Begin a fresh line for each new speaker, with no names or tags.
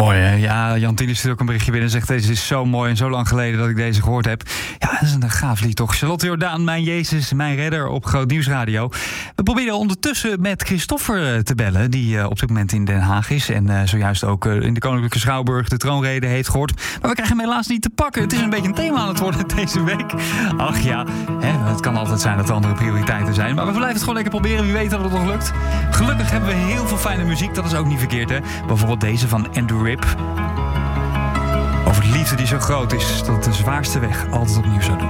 Mooi, hè? Ja, Jan Tiener stuurt ook een berichtje binnen en zegt... deze is zo mooi en zo lang geleden dat ik deze gehoord heb. Ja, dat is een gaaf lied toch. Charlotte Jordaan, Mijn Jezus, Mijn Redder op Groot Nieuws Radio. We proberen ondertussen met Christoffer te bellen... die op dit moment in Den Haag is... en zojuist ook in de Koninklijke Schouwburg de troonrede heeft gehoord. Maar we krijgen hem helaas niet te pakken. Het is een beetje een thema aan het worden deze week. Ach ja, het kan altijd zijn dat er andere prioriteiten zijn. Maar we blijven het gewoon lekker proberen. Wie weet dat het nog lukt. Gelukkig hebben we heel veel fijne muziek. Dat is ook niet verkeerd, hè. Bijvoorbeeld deze van Andrew Rip. Over de liefde die zo groot is dat het de zwaarste weg altijd opnieuw zou doen.